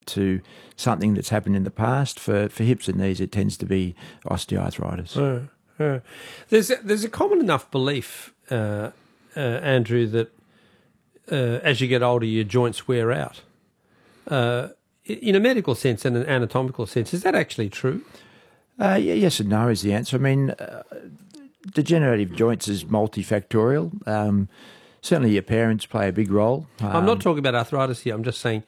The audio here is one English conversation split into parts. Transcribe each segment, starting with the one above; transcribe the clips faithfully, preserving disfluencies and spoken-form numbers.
to something that's happened in the past. For, for hips and knees, it tends to be osteoarthritis. Uh, uh. There's, a, there's a common enough belief, uh, uh, Andrew, that uh, as you get older, your joints wear out. Uh, in a medical sense and an anatomical sense, is that actually true? Uh, yeah, yes and no is the answer. I mean, uh, degenerative joints is multifactorial. Um, certainly your parents play a big role. Um, I'm not talking about arthritis here. I'm just saying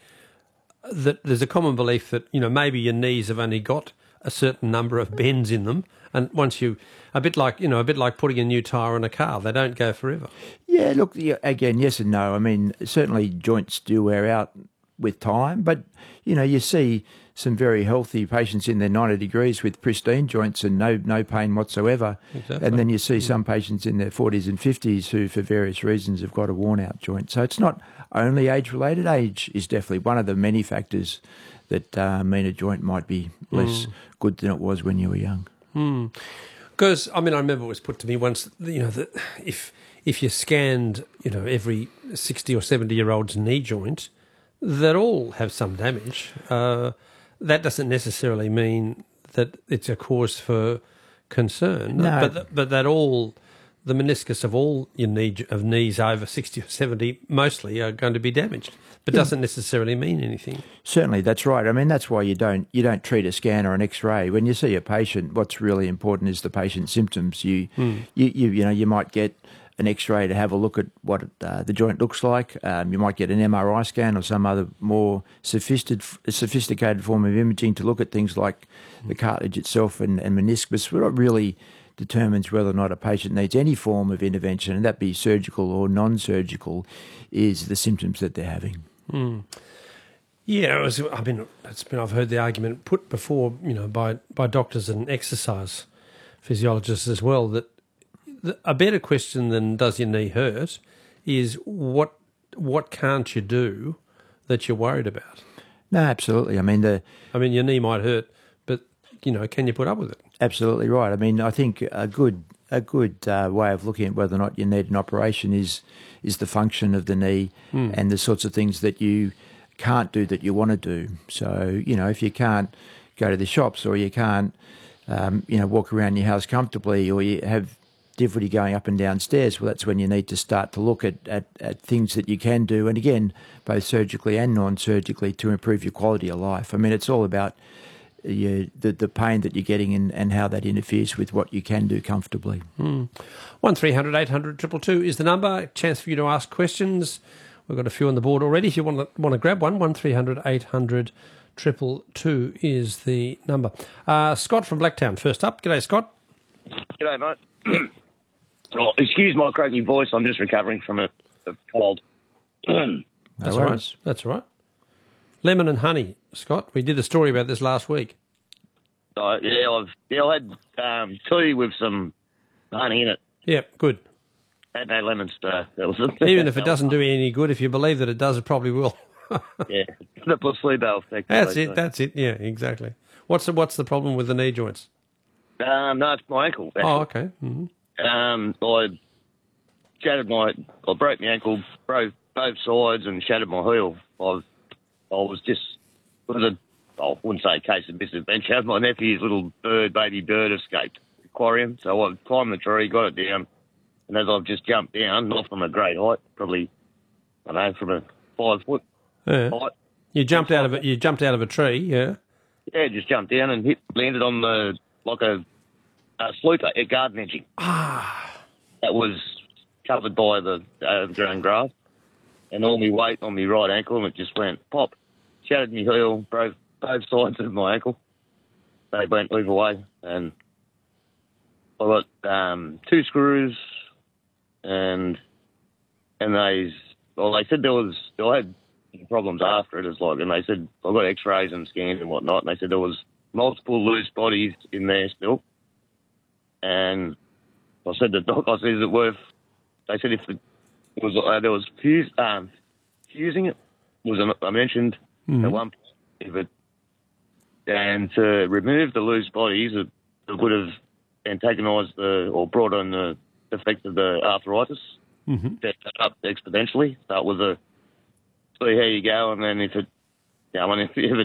that there's a common belief that, you know, maybe your knees have only got a certain number of bends in them, and once you, a bit like, you know, a bit like putting a new tyre on a car, they don't go forever. Yeah, look, yeah, again, yes and no. I mean, certainly joints do wear out with time, but, you know, you see some very healthy patients in their ninety degrees with pristine joints and no no pain whatsoever. Exactly. And then you see some patients in their forties and fifties who, for various reasons, have got a worn-out joint. So it's not only age-related. Age is definitely one of the many factors that uh, mean a joint might be less mm. good than it was when you were young. Because, mm. I mean, I remember it was put to me once, you know, that if, if you scanned, you know, every sixty or seventy-year-old's knee joint, that all have some damage. Uh, that doesn't necessarily mean that it's a cause for concern. No. But, but that all, the meniscus of all your knee, of knees over sixty or seventy mostly are going to be damaged. But Yeah. doesn't necessarily mean anything. Certainly, that's right. I mean, that's why you don't you don't treat a scan or an X-ray. When you see a patient, what's really important is the patient's symptoms. You Mm. you, you you know you might get an X-ray to have a look at what uh, the joint looks like. Um, you might get an M R I scan or some other more sophisticated sophisticated form of imaging to look at things like the cartilage itself and, and meniscus. What really determines whether or not a patient needs any form of intervention, and that be surgical or non-surgical, is the symptoms that they're having. Mm. Yeah, it was, I mean, it's been, I've heard the argument put before, you know, by, by doctors and exercise physiologists as well, that the, a better question than does your knee hurt is what what can't you do that you're worried about? No, absolutely. I mean, the I mean, your knee might hurt, but, you know, can you put up with it? Absolutely right. I mean, I think a good a good uh, way of looking at whether or not you need an operation is is the function of the knee Mm. and the sorts of things that you can't do that you want to do. So, you know, if you can't go to the shops or you can't, um, you know, walk around your house comfortably, or you have difficulty going up and down stairs, well, that's when you need to start to look at, at, at things that you can do, and again, both surgically and non-surgically, to improve your quality of life. I mean, it's all about you, the, the pain that you're getting and, and how that interferes with what you can do comfortably. Mm. one three hundred eight hundred two two two is the number. Chance for you to ask questions. We've got a few on the board already. If you want to, want to grab one, one three hundred eight hundred two two two is the number. Uh, Scott from Blacktown, first up. G'day, Scott. G'day, mate. Oh, excuse my croaky voice. I'm just recovering from a, a cold. That's No all right. worries. That's all right. Lemon and honey, Scott. We did a story about this last week. Uh, yeah, I've yeah, I had um, tea with some honey in it. Yeah, good. Had no lemons. Uh, that was Even if it doesn't do you any good, if you believe that it does, it probably will. Yeah, the placebo effect. That's they it. say. That's it. Yeah, exactly. What's the What's the problem with the knee joints? Um, no, it's my ankle. Actually. Oh, okay. Mm-hmm. Um, I shattered my, I broke my ankle, broke both sides, and shattered my heel. I, I was just, it was a, I wouldn't say a case of misadventure. My nephew's little bird, baby bird, escaped the aquarium, so I climbed the tree, got it down, and as I've just jumped down, not from a great height, probably, I don't know, from a five foot Yeah. height. You jumped out of it. You jumped out of a tree. Yeah. Yeah, just jumped down and hit, landed on the, like a, a slooper, a garden edging. Ah. That was covered by the overgrown grass, and all my weight on my right ankle, and it just went pop. Shattered my heel, broke both sides of my ankle. They went either way, and I got um, two screws, and and they, well, they said there was, I had problems after it, as like, and they said I got X-rays and scans and whatnot, and they said there was multiple loose bodies in there still. And I said to the doc, I said, is it worth, they said if it was, uh, there was fuse, um, fusing it, was an, I mentioned Mhm. at one point, if it, and to remove the loose bodies, it, it would have antagonised the, or brought on the effect of the arthritis, Mm-hmm. set that up exponentially. So it was a, see how you go, and then if it, yeah, I mean, if, if it